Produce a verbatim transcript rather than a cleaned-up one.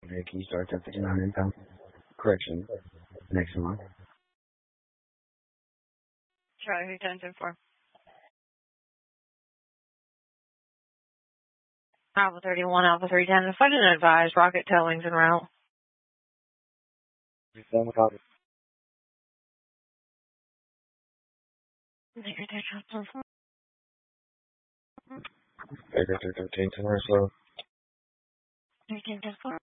Key starts at fifty-nine income. Correction. Next one. Charlie, ten ten four. Alpha thirty-one, Alpha three ten. If I didn't advise, rocket tailwings en route. Seven copy. Baker through thirteen, ten or slow. thirteen ten four.